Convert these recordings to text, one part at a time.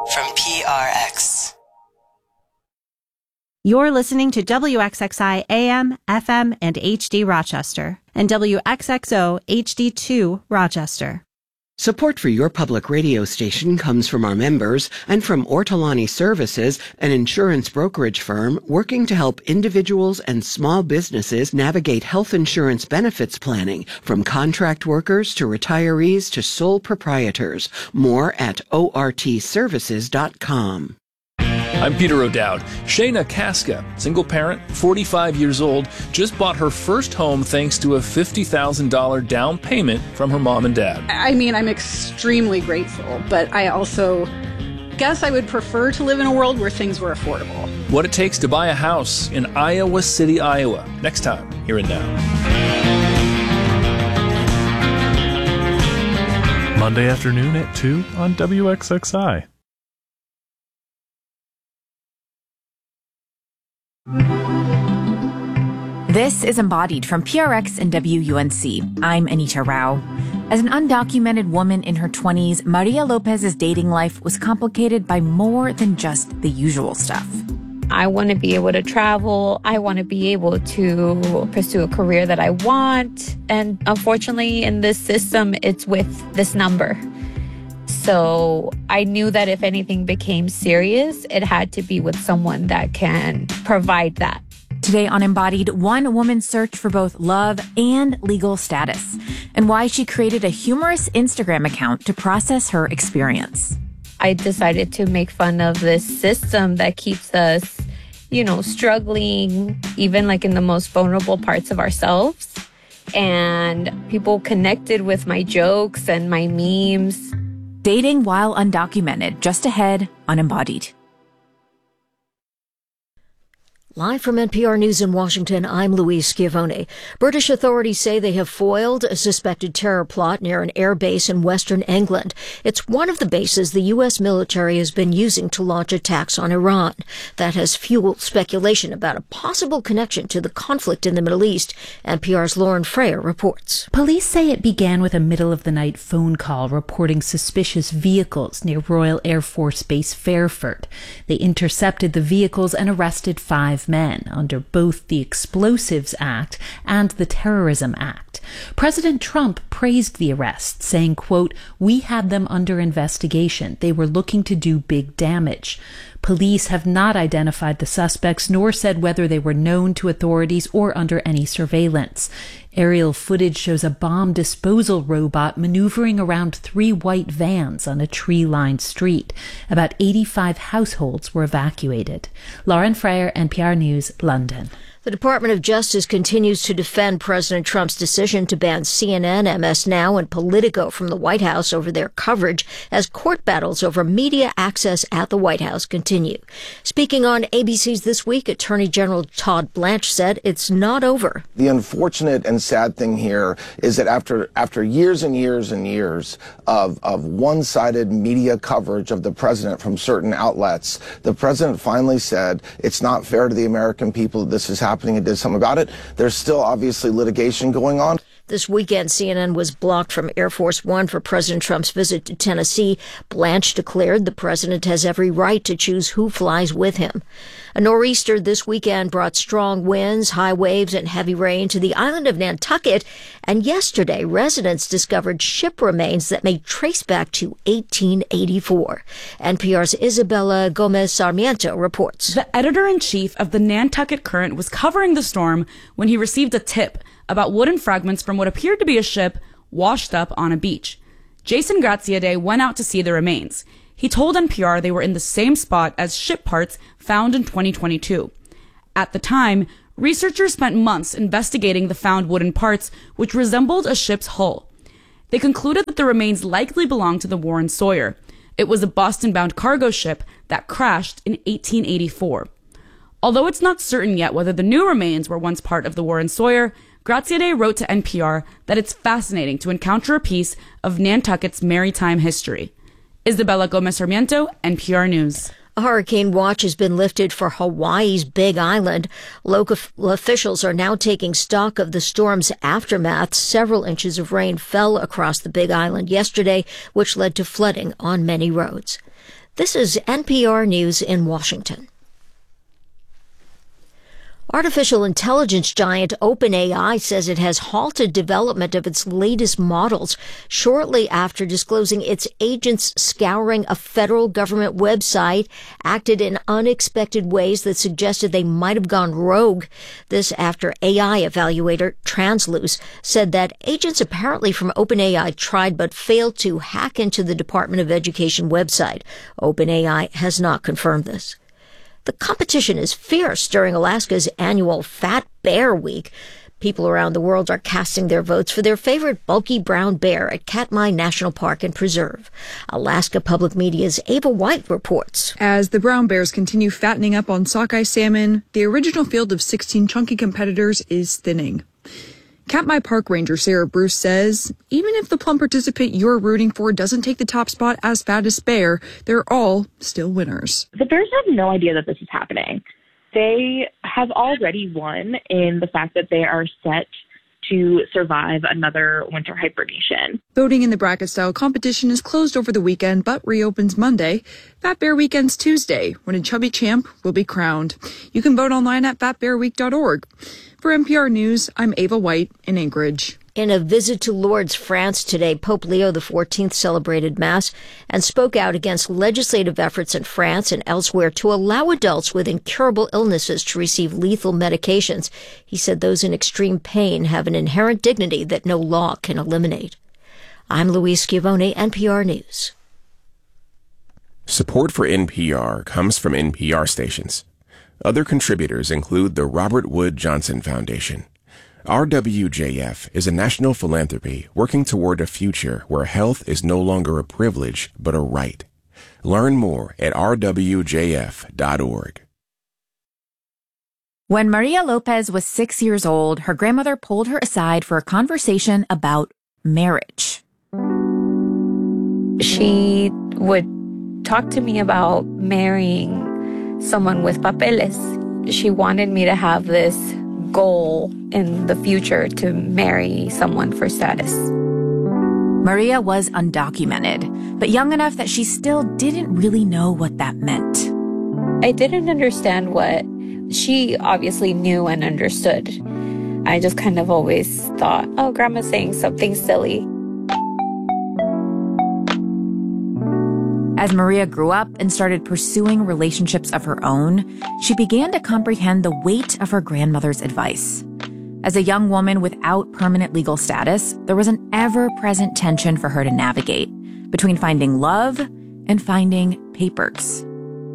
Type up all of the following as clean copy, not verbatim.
from PRX. You're listening to WXXI AM, FM, and HD Rochester, and WXXO HD2 Rochester. Support for your public radio station comes from our members and from Ortolani Services, an insurance brokerage firm working to help individuals and small businesses navigate health insurance benefits planning, from contract workers to retirees to sole proprietors. More at ortservices.com. I'm Peter O'Dowd. Shayna Casca, single parent, 45 years old, just bought her first home thanks to a $50,000 down payment from her mom and dad. I mean, I'm extremely grateful, but I also guess I would prefer to live in a world where things were affordable. What it takes to buy a house in Iowa City, Iowa. Next time, here and now. Monday afternoon at 2 on WXXI. This is Embodied from PRX and WUNC. I'm Anita Rao. As an undocumented woman in her 20s, Maria Lopez's dating life was complicated by more than just the usual stuff. I want to be able to travel. I want to be able to pursue a career that I want. And unfortunately, in this system, it's with this number. So I knew that if anything became serious, it had to be with someone that can provide that. Today on Embodied, one woman's search for both love and legal status, and why she created a humorous Instagram account to process her experience. I decided to make fun of this system that keeps us, struggling, even like in the most vulnerable parts of ourselves. And people connected with my jokes and my memes. Dating while undocumented, just ahead on Embodied. Live from NPR News in Washington, I'm Louise Schiavone. British authorities say they have foiled a suspected terror plot near an air base in western England. It's one of the bases the U.S. military has been using to launch attacks on Iran. That has fueled speculation about a possible connection to the conflict in the Middle East. NPR's Lauren Freyer reports. Police say it began with a middle-of-the-night phone call reporting suspicious vehicles near Royal Air Force Base Fairford. They intercepted the vehicles and arrested 5 men under both the Explosives Act and the Terrorism Act. President Trump praised the arrests, saying, quote, "We had them under investigation. They were looking to do big damage." Police have not identified the suspects nor said whether they were known to authorities or under any surveillance. Aerial footage shows a bomb disposal robot maneuvering around 3 white vans on a tree-lined street. About 85 households were evacuated. Lauren Freyer, NPR News, London. The Department of Justice continues to defend President Trump's decision to ban CNN, MS Now, and Politico from the White House over their coverage as court battles over media access at the White House continue. Speaking on ABC's This Week, Attorney General Todd Blanche said it's not over. The unfortunate and sad thing here is that after years and years and years of one-sided media coverage of the president from certain outlets, the president finally said it's not fair to the American people that this is happening and did something about it. There's still obviously litigation going on. This weekend, CNN was blocked from Air Force One for President Trump's visit to Tennessee. Blanche declared the president has every right to choose who flies with him. A nor'easter this weekend brought strong winds, high waves, and heavy rain to the island of Nantucket. And yesterday, residents discovered ship remains that may trace back to 1884. NPR's Isabella Gomez Sarmiento reports. The editor-in-chief of the Nantucket Current was covering the storm when he received a tip about wooden fragments from what appeared to be a ship washed up on a beach. Jason Graziadei went out to see the remains. He told NPR they were in the same spot as ship parts found in 2022. At the time, researchers spent months investigating the found wooden parts, which resembled a ship's hull. They concluded that the remains likely belonged to the Warren Sawyer. It was a Boston-bound cargo ship that crashed in 1884. Although it's not certain yet whether the new remains were once part of the Warren Sawyer, Graziadei wrote to NPR that it's fascinating to encounter a piece of Nantucket's maritime history. Isabella Gomez Sarmiento, NPR News. A hurricane watch has been lifted for Hawaii's Big Island. Local officials are now taking stock of the storm's aftermath. Several inches of rain fell across the Big Island yesterday, which led to flooding on many roads. This is NPR News in Washington. Artificial intelligence giant OpenAI says it has halted development of its latest models shortly after disclosing its agents scouring a federal government website acted in unexpected ways that suggested they might have gone rogue. This after AI evaluator Transluce said that agents apparently from OpenAI tried but failed to hack into the Department of Education website. OpenAI has not confirmed this. The competition is fierce during Alaska's annual Fat Bear Week. People around the world are casting their votes for their favorite bulky brown bear at Katmai National Park and Preserve. Alaska Public Media's Ava White reports. As the brown bears continue fattening up on sockeye salmon, the original field of 16 chunky competitors is thinning. Katmai Park Ranger Sarah Bruce says, even if the plum participant you're rooting for doesn't take the top spot as fattest bear, they're all still winners. The bears have no idea that this is happening. They have already won in the fact that they are set to survive another winter hibernation. Voting in the bracket-style competition is closed over the weekend, but reopens Monday. Fat Bear Weekend's Tuesday, when a chubby champ will be crowned. You can vote online at fatbearweek.org. For NPR News, I'm Ava White in Anchorage. In a visit to Lourdes, France today, Pope Leo XIV celebrated Mass and spoke out against legislative efforts in France and elsewhere to allow adults with incurable illnesses to receive lethal medications. He said those in extreme pain have an inherent dignity that no law can eliminate. I'm Louise Schiavone, NPR News. Support for NPR comes from NPR stations. Other contributors include the Robert Wood Johnson Foundation. RWJF is a national philanthropy working toward a future where health is no longer a privilege, but a right. Learn more at rwjf.org. When Maria Lopez was 6 years old, her grandmother pulled her aside for a conversation about marriage. She would talk to me about marrying someone with papeles. She wanted me to have this goal in the future to marry someone for status. Maria was undocumented, but young enough that she still didn't really know what that meant. I didn't understand what she obviously knew and understood. I just kind of always thought, oh, Grandma's saying something silly. As Maria grew up and started pursuing relationships of her own, she began to comprehend the weight of her grandmother's advice. As a young woman without permanent legal status, there was an ever-present tension for her to navigate between finding love and finding papers.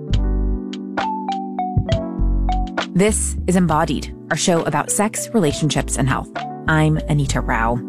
This is Embodied, our show about sex, relationships, and health. I'm Anita Rao.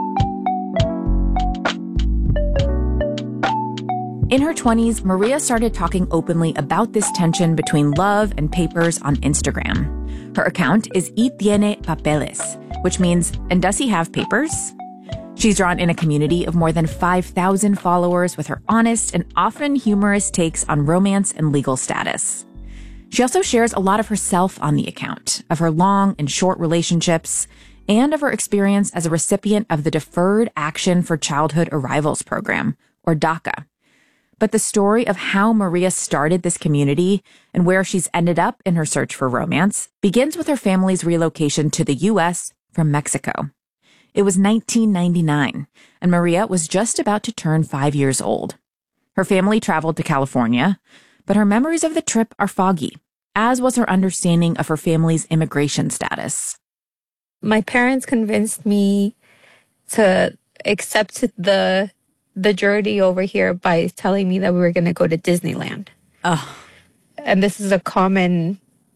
In her 20s, Maria started talking openly about this tension between love and papers on Instagram. Her account is Y Tiene Papeles, which means, and does he have papers? She's drawn in a community of more than 5,000 followers with her honest and often humorous takes on romance and legal status. She also shares a lot of herself on the account, of her long and short relationships, and of her experience as a recipient of the Deferred Action for Childhood Arrivals program, or DACA. But the story of how Maria started this community and where she's ended up in her search for romance begins with her family's relocation to the U.S. from Mexico. It was 1999, and Maria was just about to turn 5 years old. Her family traveled to California, but her memories of the trip are foggy, as was her understanding of her family's immigration status. My parents convinced me to accept the journey over here by telling me that we were going to go to Disneyland. Oh. And this is a common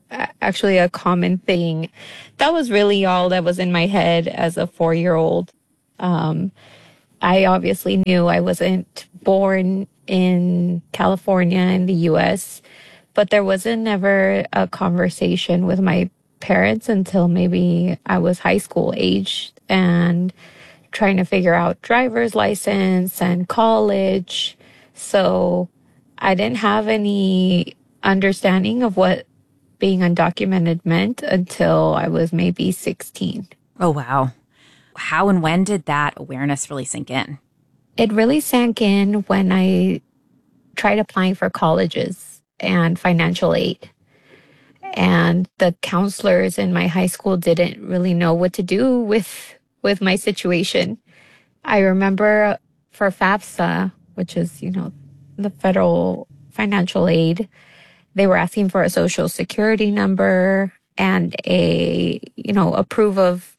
thing. That was really all that was in my head as a 4-year-old. I obviously knew I wasn't born in California in the U.S., but there wasn't ever a conversation with my parents until maybe I was high school age and trying to figure out driver's license and college. So I didn't have any understanding of what being undocumented meant until I was maybe 16. Oh, wow. How and when did that awareness really sink in? It really sank in when I tried applying for colleges and financial aid. And the counselors in my high school didn't really know what to do with my situation. I remember for FAFSA, which is, the federal financial aid, they were asking for a social security number and a proof of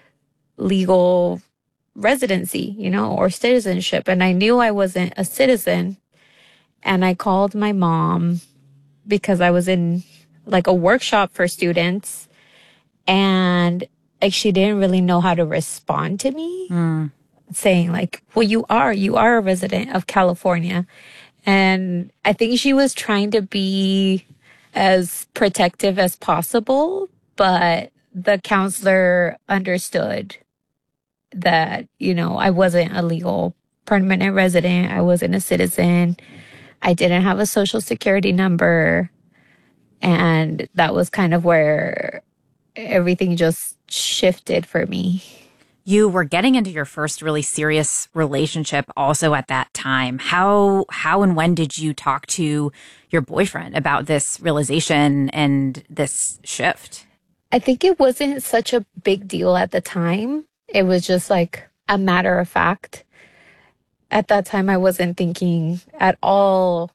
legal residency, or citizenship. And I knew I wasn't a citizen. And I called my mom because I was in a workshop for students, and she didn't really know how to respond to me, saying well, you are a resident of California. And I think she was trying to be as protective as possible, but the counselor understood that, I wasn't a legal permanent resident. I wasn't a citizen. I didn't have a social security number. And that was kind of where everything just shifted for me. You were getting into your first really serious relationship also at that time. How and when did you talk to your boyfriend about this realization and this shift? I think it wasn't such a big deal at the time. It was just a matter of fact. At that time, I wasn't thinking at all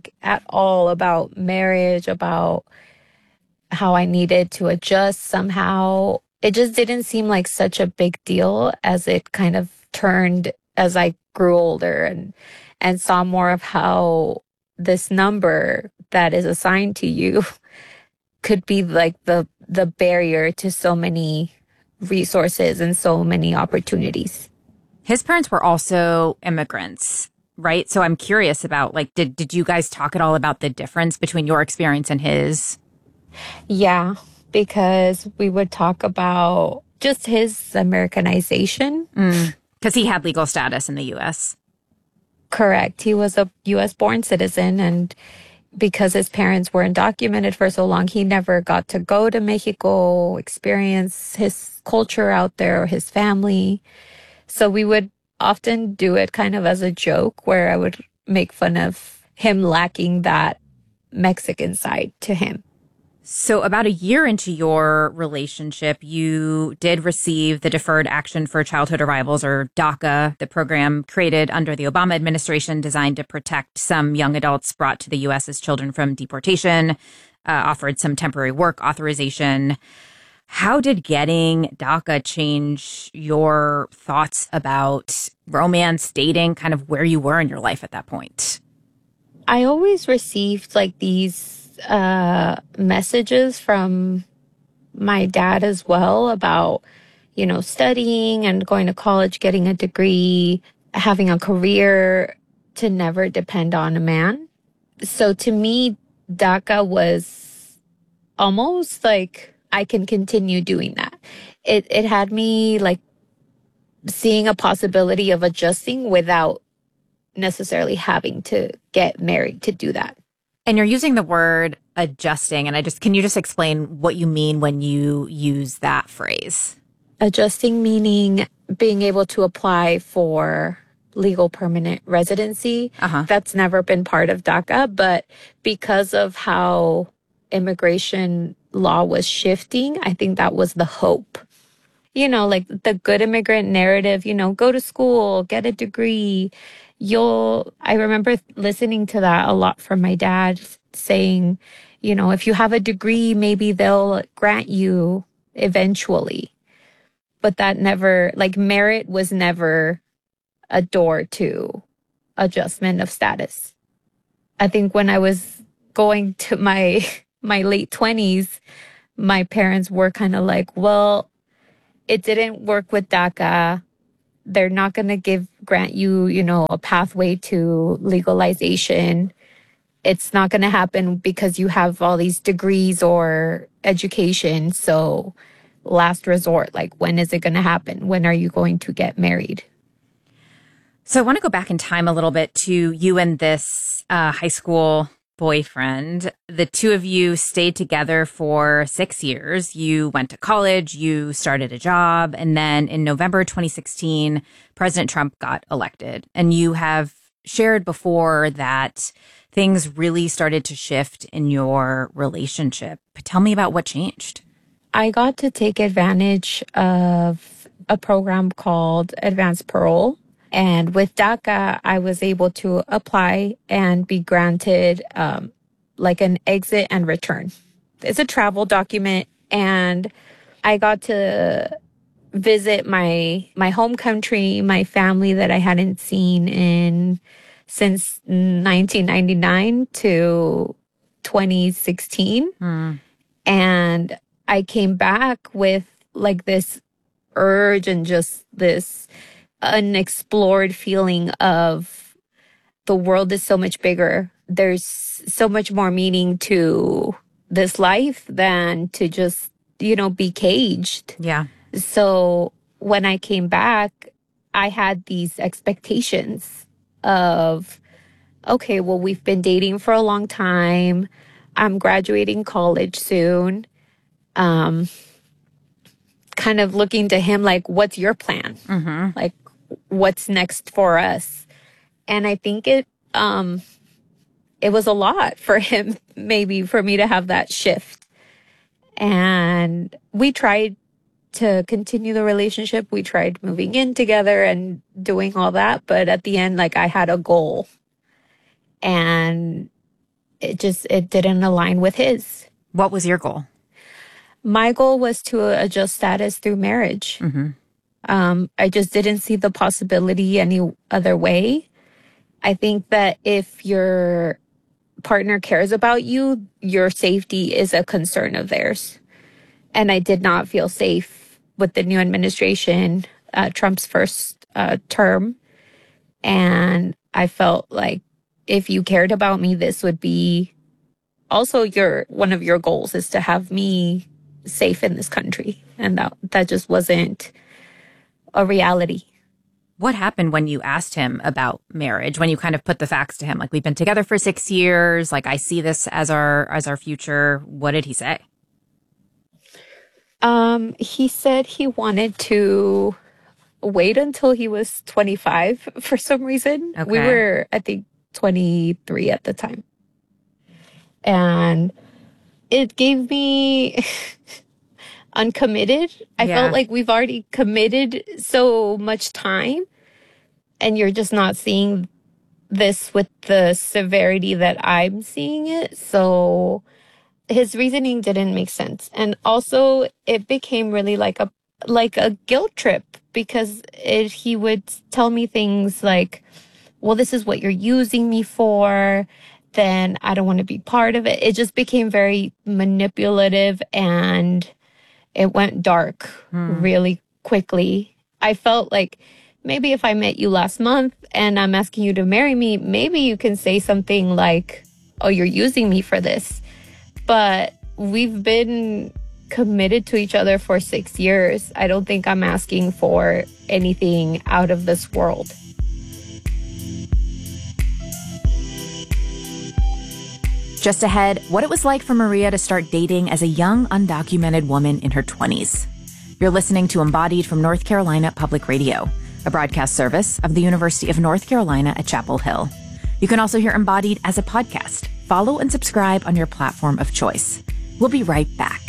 about marriage, about how I needed to adjust somehow. It just didn't seem like such a big deal as it kind of turned as I grew older and saw more of how this number that is assigned to you could be the barrier to so many resources and so many opportunities. His parents were also immigrants, right? So I'm curious about did you guys talk at all about the difference between your experience and his? Yeah, because we would talk about just his Americanization. Because he had legal status in the U.S. Correct. He was a U.S. born citizen, and because his parents were undocumented for so long, he never got to go to Mexico, experience his culture out there, or his family. So we would often do it kind of as a joke, where I would make fun of him lacking that Mexican side to him. So about a year into your relationship, you did receive the Deferred Action for Childhood Arrivals, or DACA, the program created under the Obama administration designed to protect some young adults brought to the U.S. as children from deportation, offered some temporary work authorization. How did getting DACA change your thoughts about romance, dating, kind of where you were in your life at that point? I always received these messages from my dad as well about, studying and going to college, getting a degree, having a career, to never depend on a man. So to me, DACA was almost I can continue doing that. It had me seeing a possibility of adjusting without necessarily having to get married to do that. And you're using the word adjusting, and can you just explain what you mean when you use that phrase? Adjusting meaning being able to apply for legal permanent residency. That's never been part of DACA, but because of how immigration law was shifting, I think that was the hope. The good immigrant narrative, go to school, get a degree. I remember listening to that a lot from my dad, saying, if you have a degree, maybe they'll grant you eventually. But that never, merit was never a door to adjustment of status. I think when I was going to my late 20s, my parents were kind of well, it didn't work with DACA. They're not going to grant you, a pathway to legalization. It's not going to happen because you have all these degrees or education. So last resort, when is it going to happen? When are you going to get married? So I want to go back in time a little bit to you and this high school boyfriend. The two of you stayed together for 6 years. You went to college, you started a job, and then in November 2016, President Trump got elected. And you have shared before that things really started to shift in your relationship. Tell me about what changed. I got to take advantage of a program called Advanced Parole. And with DACA, I was able to apply and be granted like an exit and return. It's a travel document, and I got to visit my home country, my family that I hadn't seen since 1999 to 2016. And I came back with like this urge and just this unexplored feeling of the world is so much bigger. There's so much more meaning to this life than to just, be caged. Yeah. So when I came back, I had these expectations of, okay, well, we've been dating for a long time. I'm graduating college soon. Kind of looking to him like, what's your plan? Like, what's next for us? And I think it was a lot for him, maybe for me to have that shift. And we tried to continue the relationship. We tried moving in together and doing all that. But at the end, like, I had a goal, and it didn't align with his. What was your goal? My goal was to adjust status through marriage. I just didn't see the possibility any other way. I think that if your partner cares about you, your safety is a concern of theirs. And I did not feel safe with the new administration, Trump's first term. And I felt like if you cared about me, this would be also one of your goals, is to have me safe in this country. And that just wasn't a reality. What happened when you asked him about marriage, when you kind of put the facts to him? Like, we've been together for 6 years. Like, I see this as our future. What did he say? He said he wanted to wait until he was 25 for some reason. Okay. We were, I think, 23 at the time. And it gave me uncommitted. I felt like we've already committed so much time, and you're just not seeing this with the severity that I'm seeing it. So his reasoning didn't make sense. And also it became really like a guilt trip, because he would tell me things like, well, this is what you're using me for, then I don't want to be part of it. It just became very manipulative, and it went dark really quickly. I felt like maybe if I met you last month and I'm asking you to marry me, maybe you can say something like, oh, you're using me for this. But we've been committed to each other for 6 years. I don't think I'm asking for anything out of this world. Just ahead, what it was like for Maria to start dating as a young, undocumented woman in her 20s. You're listening to Embodied from North Carolina Public Radio, a broadcast service of the University of North Carolina at Chapel Hill. You can also hear Embodied as a podcast. Follow and subscribe on your platform of choice. We'll be right back.